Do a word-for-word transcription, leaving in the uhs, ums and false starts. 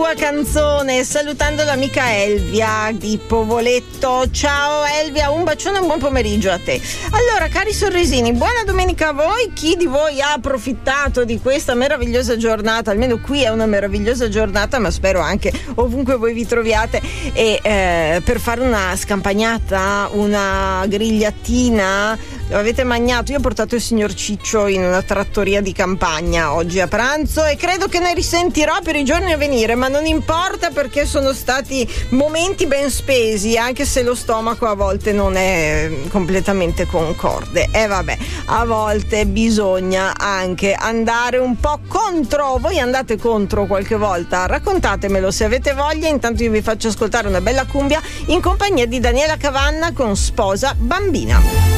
Canzone, salutando l'amica Elvia di Povoletto. Ciao Elvia, un bacione e un buon pomeriggio a te. Allora, cari sorrisini, buona domenica a voi. Chi di voi ha approfittato di questa meravigliosa giornata? Almeno qui è una meravigliosa giornata, ma spero anche ovunque voi vi troviate, e eh, per fare una scampagnata, una grigliatina. Avete mangiato? Io ho portato il signor Ciccio in una trattoria di campagna oggi a pranzo e credo che ne risentirò per i giorni a venire, ma non importa perché sono stati momenti ben spesi, anche se lo stomaco a volte non è completamente concorde. E eh vabbè, a volte bisogna anche andare un po' contro. Voi andate contro qualche volta? Raccontatemelo se avete voglia. Intanto io vi faccio ascoltare una bella cumbia in compagnia di Daniela Cavanna con Sposa Bambina.